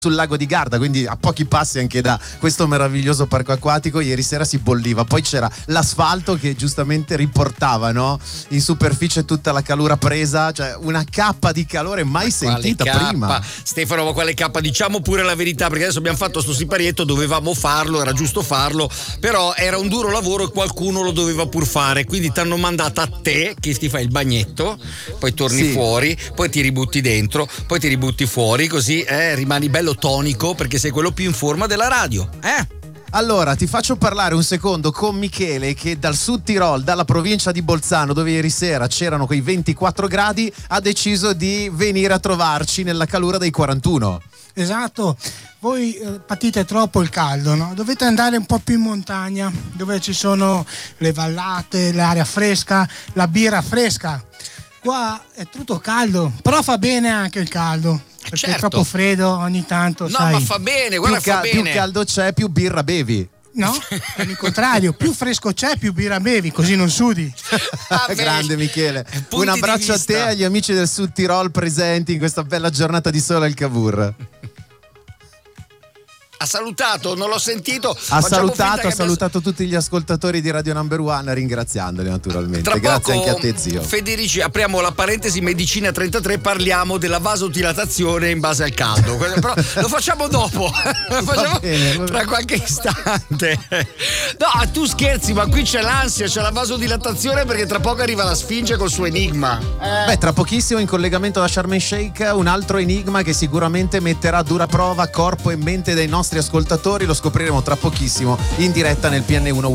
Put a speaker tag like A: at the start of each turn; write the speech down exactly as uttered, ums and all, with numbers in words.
A: sul lago di Garda, quindi a pochi passi anche da questo meraviglioso parco acquatico. Ieri sera si bolliva, poi c'era l'asfalto che giustamente riportava, no? In superficie tutta la calura presa, cioè una cappa di calore mai
B: ma
A: sentita prima.
B: Stefano, ma quale cappa? Diciamo pure la verità, perché adesso abbiamo fatto sto siparietto, dovevamo farlo, era giusto farlo, però era un duro lavoro e qualcuno lo doveva pur fare, quindi ti hanno mandata a te che ti fai il bagnetto, poi torni
A: Sì.
B: fuori, poi ti ributti dentro, poi ti ributti fuori, così eh, rimani bello tonico perché sei quello più in forma della radio, eh?
A: Allora, ti faccio parlare un secondo con Michele che dal Sud Tirol, dalla provincia di Bolzano, dove ieri sera c'erano quei ventiquattro gradi, ha deciso di venire a trovarci nella calura dei quarantuno.
C: Esatto, voi eh, patite troppo il caldo, no? Dovete andare un po' più in montagna, dove ci sono le vallate, l'aria fresca, la birra fresca. Qua è tutto caldo, però fa bene anche il caldo. Perché
B: certo.
C: È troppo freddo ogni tanto,
B: No,
C: sai.
B: ma fa bene, guarda,
A: Più, ca-
B: fa bene.
A: più caldo c'è, più birra bevi.
C: No, è il contrario, più fresco c'è, più birra bevi, così non sudi.
B: Ah,
A: Grande Michele,
B: punti
A: un abbraccio
B: di
A: a te e
B: vista.
A: agli amici del Sud Tirol presenti in questa bella giornata di sole al Cavour.
B: Ha salutato, non l'ho sentito.
A: Ha
B: Facciamo finta
A: salutato,
B: che
A: ha
B: abbia-
A: salutato tutti gli ascoltatori di Radio Number One, ringraziandoli naturalmente.
B: Tra
A: Grazie
B: poco,
A: anche a te, zio.
B: Federici, apriamo la parentesi medicina trentatré, parliamo della vasodilatazione in base al caldo. Però lo facciamo dopo, lo facciamo
A: bene, va
B: tra
A: bene.
B: qualche istante. No, tu scherzi, ma qui c'è l'ansia, c'è la vasodilatazione perché tra poco arriva la Sfinge col suo enigma. Eh.
A: Beh, tra pochissimo in collegamento da Sharm el Sheikh un altro enigma che sicuramente metterà a dura prova corpo e mente dei nostri ascoltatori, lo scopriremo tra pochissimo in diretta nel P N uno